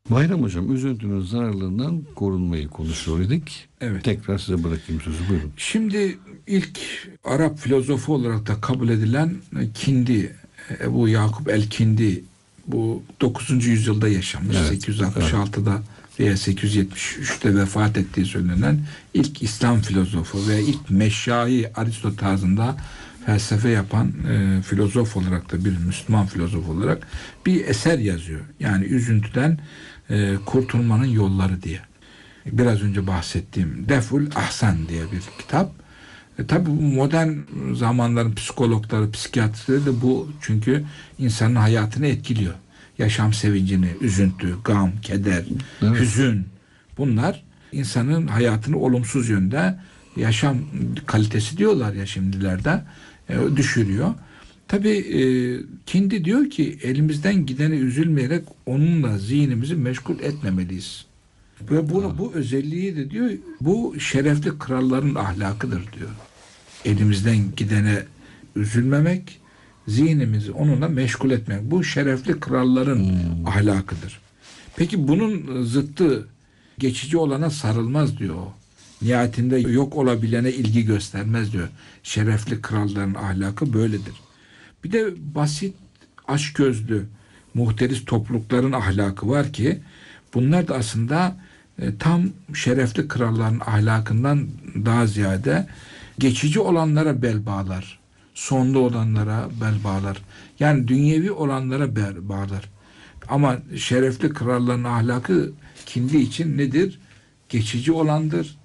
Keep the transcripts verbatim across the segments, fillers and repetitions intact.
Bayram Hocam, üzüntünün zararlarından korunmayı konuşuyor idik. Evet. Tekrar size bırakayım sözü, buyurun. Şimdi ilk Arap filozofu olarak da kabul edilen Kindi, Ebu Yakup el-Kindi, bu dokuzuncu yüzyılda yaşamış. Evet, sekiz yüz altmış altıda veya sekiz yüz yetmiş üçte vefat ettiği söylenen ilk İslam filozofu ve ilk meşayi Aristo tarzında felsefe yapan e, filozof olarak da bir Müslüman filozof olarak bir eser yazıyor. Yani üzüntüden e, kurtulmanın yolları diye. Biraz önce bahsettiğim Deful Ahsan diye bir kitap. E, tabii bu modern zamanların psikologları, psikiyatrları da bu, çünkü insanın hayatını etkiliyor. Yaşam sevincini, üzüntü, gam, keder, evet. hüzün, bunlar insanın hayatını olumsuz yönde, yaşam kalitesi diyorlar ya şimdilerde, e, düşürüyor. Tabii e, Kindi diyor ki elimizden gideni üzülmeyerek onunla zihnimizi meşgul etmemeliyiz. Ve bunu, bu özelliği de diyor, bu şerefli kralların ahlakıdır diyor. Elimizden gidene üzülmemek, zihnimizi onunla meşgul etmek. Bu şerefli kralların hmm. ahlakıdır. Peki bunun zıttı geçici olana sarılmaz diyor o. Nihayetinde yok olabilene ilgi göstermez diyor. Şerefli kralların ahlakı böyledir. Bir de basit, açgözlü, muhteris toplulukların ahlakı var ki bunlar da aslında e, tam şerefli kralların ahlakından daha ziyade geçici olanlara bel bağlar. Sonlu olanlara bel bağlar. Yani dünyevi olanlara bel bağlar. Ama şerefli kralların ahlakı Kindi için nedir? Geçici olandır.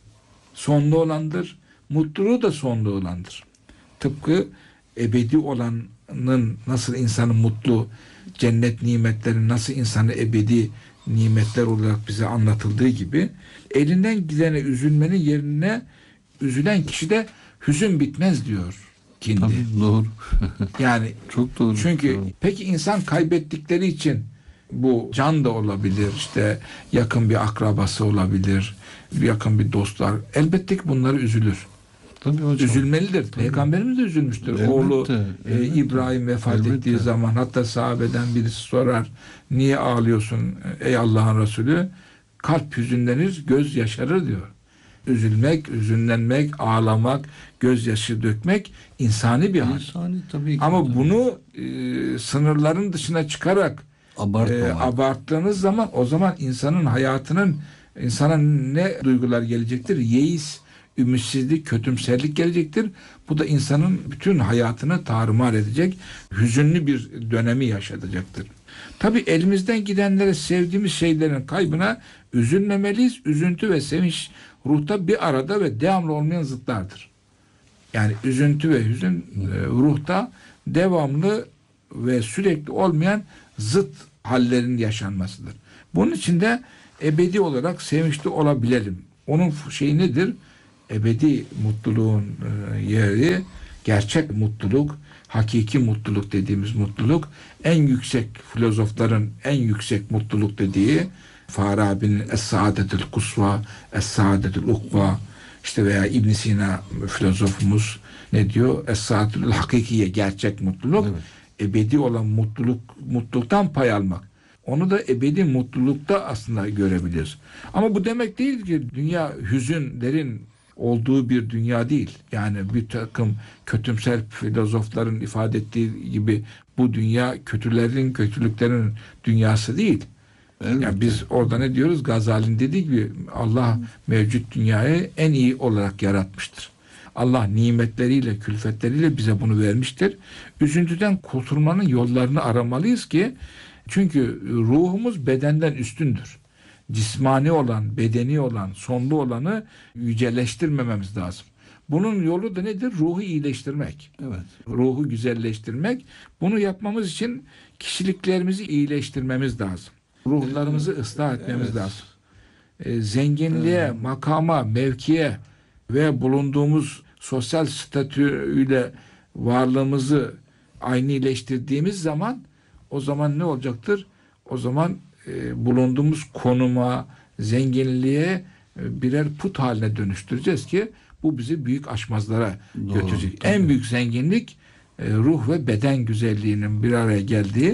Sonlu olandır. Mutluluğu da sonlu olandır. Tıpkı ebedi olanın nasıl insanı mutlu, cennet nimetleri nasıl insanı ebedi nimetler olarak bize anlatıldığı gibi, elinden gidene üzülmenin yerine üzülen kişide hüzün bitmez diyor Kindi. Tabii, doğru. Yani çok doğru. Çünkü doğru. Peki insan kaybettikleri için, bu can da olabilir, işte yakın bir akrabası olabilir, yakın bir dostlar, elbette ki bunları üzülür. Tabii hocam. Üzülmelidir. Tabii. Peygamberimiz de üzülmüştür. Elbette, Oğlu elbette, e, İbrahim vefat elbette. ettiği zaman, hatta sahabeden birisi sorar, niye ağlıyorsun ey Allah'ın Resulü? Kalp hüzünlenir, göz yaşarır diyor. Üzülmek, hüzünlenmek, ağlamak, gözyaşı dökmek insani bir hal. İnsani tabii ki. Ama tabii. bunu e, sınırların dışına çıkarak e, abarttığınız zaman, o zaman insanın hayatının, insana ne duygular gelecektir? Yeis, ümitsizlik, kötümserlik gelecektir. Bu da insanın bütün hayatını tarumar edecek, hüzünlü bir dönemi yaşatacaktır. Tabii elimizden gidenlere, sevdiğimiz şeylerin kaybına üzülmemeliyiz. Üzüntü ve sevinç ruhta bir arada ve devamlı olmayan zıtlardır. Yani üzüntü ve hüzün e, ruhta devamlı ve sürekli olmayan zıt hallerin yaşanmasıdır. Bunun için de ebedi olarak sevinçli olabilelim. Onun şeyi nedir? Ebedi mutluluğun e, yeri, gerçek mutluluk, hakiki mutluluk dediğimiz mutluluk, en yüksek filozofların en yüksek mutluluk dediği Farabi'nin Es-Saadetül Kusva, Es-Saadetül Ukva, işte veya İbn Sina filozofumuz ne diyor? Es-Saadetül Hakikiye, gerçek mutluluk. Evet. Ebedi olan mutluluk, mutluluktan pay almak. Onu da ebedi mutlulukta aslında görebiliriz. Ama bu demek değil ki dünya hüzünlerin olduğu bir dünya değil. Yani bir takım kötümser filozofların ifade ettiği gibi bu dünya kötülerin, kötülüklerin dünyası değil. Evet. Yani biz orada ne diyoruz? Gazali'nin dediği gibi Allah mevcut dünyayı en iyi olarak yaratmıştır. Allah nimetleriyle, külfetleriyle bize bunu vermiştir. Üzüntüden kurtulmanın yollarını aramalıyız ki, çünkü ruhumuz bedenden üstündür. Cismani olan, bedeni olan, sonlu olanı yüceleştirmememiz lazım. Bunun yolu da nedir? Ruhu iyileştirmek. Evet. Ruhu güzelleştirmek. Bunu yapmamız için kişiliklerimizi iyileştirmemiz lazım. Ruhlarımızı ıslah etmemiz evet. lazım. E, zenginliğe, evet. makama, mevkiye ve bulunduğumuz sosyal statüyle varlığımızı aynileştirdiğimiz zaman, o zaman ne olacaktır? O zaman e, bulunduğumuz konuma, zenginliğe e, birer put haline dönüştüreceğiz ki bu bizi büyük aşmazlara Doğru, götürecek. Tabii. En büyük zenginlik e, ruh ve beden güzelliğinin bir araya geldiği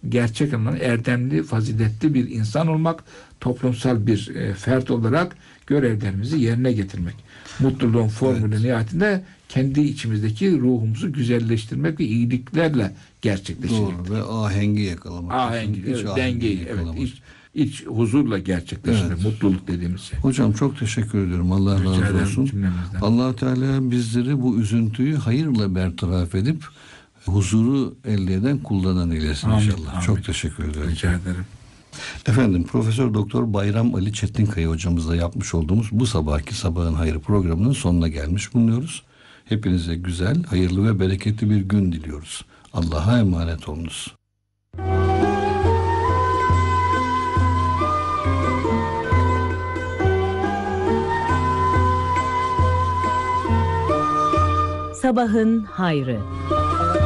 gerçek anlamda erdemli, faziletli bir insan olmak, toplumsal bir e, fert olarak görevlerimizi yerine getirmek. Mutluluğun formülü Evet. nihayetinde kendi içimizdeki ruhumuzu güzelleştirmek ve iyiliklerle gerçekleştirmek. Doğru ve ahengi yakalamak. Ahengi, İç evet, ahengi dengeyi, evet, yakalamak. iç, iç huzurla gerçekleştirmek, Evet. mutluluk dediğimiz şey. Hocam çok teşekkür ediyorum. Allah Rica razı ederim olsun. cümlemizden. Allah Teala bizleri bu üzüntüyü hayırla bertaraf edip huzuru elde eden kullardan eylesin Amin, inşallah. amin. Çok teşekkür ederim. Rica ederim. Efendim Profesör Doktor Bayram Ali Çetinkaya hocamızla yapmış olduğumuz bu sabahki Sabahın Hayrı programının sonuna gelmiş bulunuyoruz. Hepinize güzel, hayırlı ve bereketli bir gün diliyoruz. Allah'a emanet olunuz. Sabahın Hayrı.